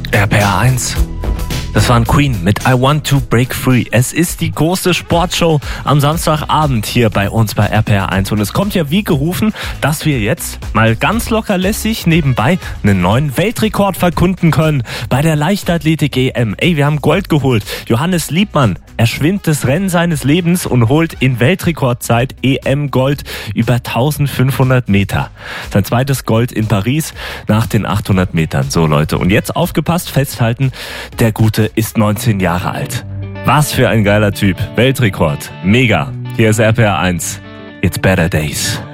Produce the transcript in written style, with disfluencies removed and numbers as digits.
RPR 1. Das waren Queen mit I Want to Break Free. Es ist die große Sportshow am Samstagabend hier bei uns bei RPR 1. Und es kommt ja wie gerufen, dass wir jetzt mal ganz lockerlässig nebenbei einen neuen Weltrekord verkünden können bei der Leichtathletik-EM. Wir haben Gold geholt. Johannes Liebmann, er schwimmt das Rennen seines Lebens und holt in Weltrekordzeit EM-Gold über 1500 Meter. Sein zweites Gold in Paris nach den 800 Metern. So Leute, und jetzt aufgepasst, festhalten, der Gute ist 19 Jahre alt. Was für ein geiler Typ. Weltrekord. Mega. Hier ist RPR 1. It's better days.